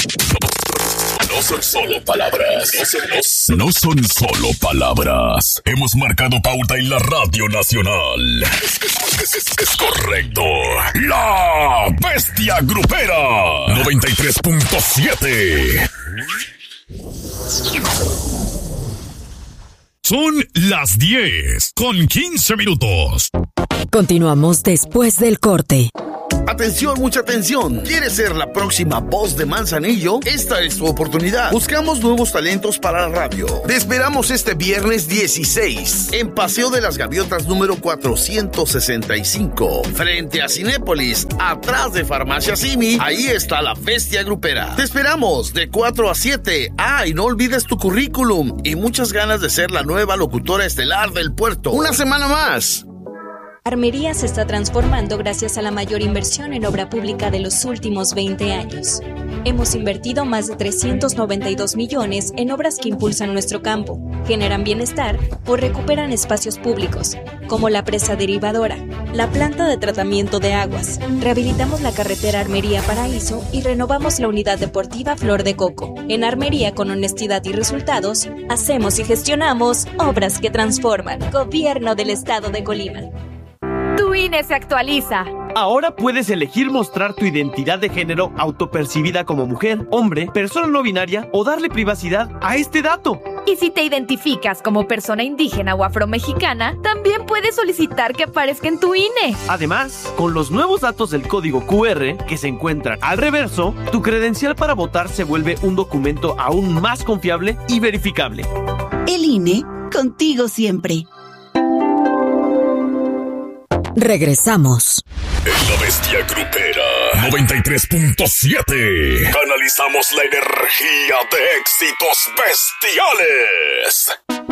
No son solo palabras. No son solo palabras. Hemos marcado pauta en la Radio Nacional. Es correcto. La Bestia Grupera 93.7. Son las 10:15. Continuamos después del corte. Atención, mucha atención. ¿Quieres ser la próxima voz de Manzanillo? Esta es tu oportunidad. Buscamos nuevos talentos para la radio. Te esperamos este viernes 16 en Paseo de las Gaviotas número 465, frente a Cinépolis, atrás de Farmacia Simi. Ahí está la Bestia Grupera. Te esperamos de 4 a 7. Y no olvides tu currículum y muchas ganas de ser la nueva locutora estelar del puerto. Una semana más. Armería se está transformando gracias a la mayor inversión en obra pública de los últimos 20 años. Hemos invertido más de 392 millones en obras que impulsan nuestro campo, generan bienestar o recuperan espacios públicos, como la presa derivadora, la planta de tratamiento de aguas. Rehabilitamos la carretera Armería-Paraíso y renovamos la unidad deportiva Flor de Coco. En Armería, con honestidad y resultados, hacemos y gestionamos obras que transforman. Gobierno del Estado de Colima. Tu INE se actualiza. Ahora puedes elegir mostrar tu identidad de género autopercibida como mujer, hombre, persona no binaria o darle privacidad a este dato. Y si te identificas como persona indígena o afromexicana, también puedes solicitar que aparezca en tu INE. Además, con los nuevos datos del código QR que se encuentran al reverso, tu credencial para votar se vuelve un documento aún más confiable y verificable. El INE, contigo siempre. Regresamos. En la Bestia Grupera 93.7 canalizamos la energía de éxitos bestiales.